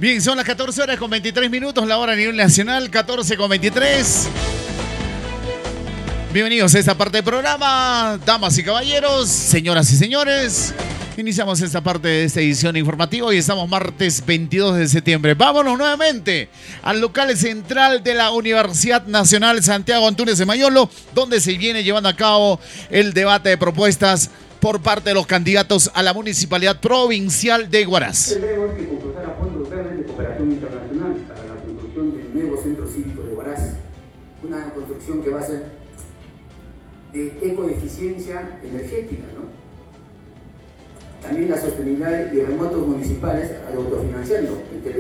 Bien, son las 14 horas con 23 minutos, la hora a nivel nacional, 14 con 23. Bienvenidos a esta parte del programa, damas y caballeros, señoras y señores. Iniciamos esta parte de esta edición informativa y estamos martes 22 de septiembre. Vámonos nuevamente al local central de la Universidad Nacional Santiago Antúnez de Mayolo, donde se viene llevando a cabo el debate de propuestas por parte de los candidatos a la Municipalidad Provincial de Huaraz. Tenemos que concursar a fondos verdes de cooperación internacional para la construcción del nuevo centro cívico de Huaraz. Una construcción que va a ser de ecoeficiencia energética, ¿no? También la sostenibilidad de remotos municipales al autofinanciarlo.